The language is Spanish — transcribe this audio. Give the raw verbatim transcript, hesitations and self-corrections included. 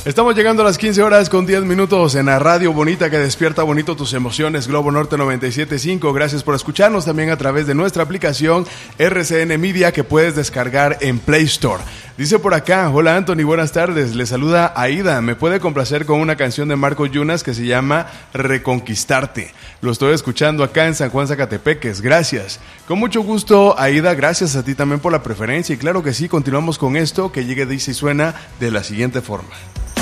Estamos llegando a las quince horas con diez minutos en la radio bonita que despierta bonito tus emociones, Globo Norte noventa y siete punto cinco. Gracias por escucharnos también a través de nuestra aplicación R C N Media que puedes descargar en Play Store. Dice por acá, hola Anthony, buenas tardes, le saluda Aida, me puede complacer con una canción de Marco Yunas que se llama Reconquistarte. Lo estoy escuchando acá en San Juan Zacatepeques, gracias. Con mucho gusto, Aida, gracias a ti también por la preferencia y claro que sí, continuamos con esto que llegue, dice y suena de la siguiente forma.